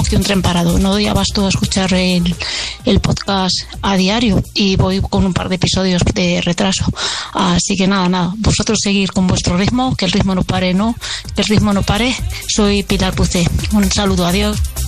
parece un tren parado. No doy abasto a escuchar el podcast a diario y voy con un par de episodios de retraso. Así que nada, vosotros seguir con vuestro ritmo, que el ritmo no pare, que el ritmo no pare. Soy Pilar Pucé. Un saludo, adiós.